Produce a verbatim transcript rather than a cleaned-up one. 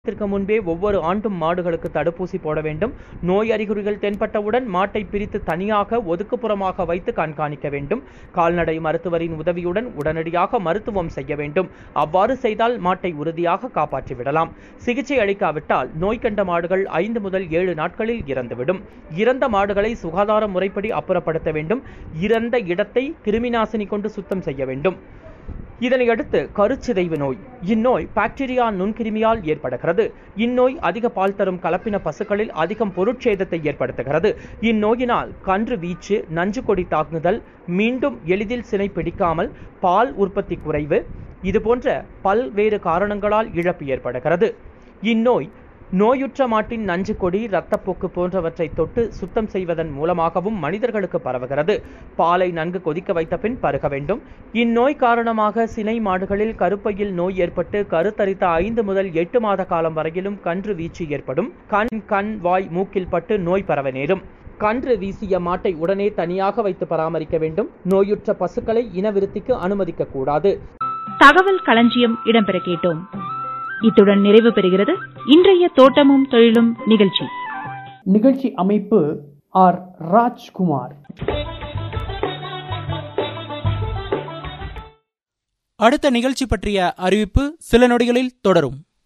மாதத்திற்கு முன்பே ஒவ்வொரு ஆண்டும் மாடுகளுக்கு தடுப்பூசி போட வேண்டும். நோய் அறிகுறிகள் தென்பட்டவுடன் மாட்டை பிரித்து தனியாக ஒதுக்குப்புறமாக வைத்து கண்காணிக்க வேண்டும். கால்நடை மருத்துவரின் உதவியுடன் உடனடியாக மருத்துவம் செய்ய வேண்டும். அவ்வாறு செய்தால் மாட்டை உறுதியாக காப்பாற்றிவிடலாம். சிகிச்சை அளிக்காவிட்டால் நோய் கண்ட மாடுகள் ஐந்து முதல் ஏழு நாட்களில் இறந்துவிடும். இறந்த மாடுகளை சுகாதார முறைப்படி அப்புறப்படுத்த வேண்டும். இறந்த இடத்தை கிருமிநாசினி கொண்டு சுத்தம் செய்ய வேண்டும். இதனையடுத்து கருச்சிதைவு நோய். இந்நோய் பாக்டீரியா நுண்கிருமியால் ஏற்படுகிறது. இந்நோய் அதிக பால் தரும் கலப்பின பசுக்களில் அதிகம் பொருட்சேதத்தை ஏற்படுத்துகிறது. இந்நோயினால் கன்று வீச்சு, நஞ்சு கொடி தாக்குதல், மீண்டும் எளிதில் சினை பிடிக்காமல், பால் உற்பத்தி குறைவு, இதுபோன்ற பல்வேறு காரணங்களால் இழப்பு ஏற்படுகிறது. இந்நோய் நோயுற்ற மாட்டின் நஞ்சு கொடி, இரத்தப்போக்கு போன்றவற்றை தொட்டு சுத்தம் செய்வதன் மூலமாகவும் மனிதர்களுக்கு பரவுகிறது. பாலை நன்கு கொதிக்க வைத்த பின் பருக வேண்டும். இந்நோய் காரணமாக சினை மாடுகளில் கருப்பையில் நோய் ஏற்பட்டு கருத்தரித்த ஐந்து முதல் எட்டு மாத காலம் வரையிலும் கன்று வீச்சு ஏற்படும். கண், கண், வாய், மூக்கில் பட்டு நோய் பரவ நேரும். கன்று வீசிய மாட்டை உடனே தனியாக வைத்து பராமரிக்க வேண்டும். நோயுற்ற பசுக்களை இனவிருத்திக்கு அனுமதிக்க கூடாது. தகவல் களஞ்சியம் இடம்பெற கேட்டோம். இத்துடன் நிறைவு பெறுகிறது இன்றைய தோட்டமும் தொழிலும் நிகழ்ச்சி. நிகழ்ச்சி அமைப்பு ஆர் ராஜ்குமார். அடுத்த நிகழ்ச்சி பற்றிய அறிவிப்பு சில நொடிகளில் தொடரும்.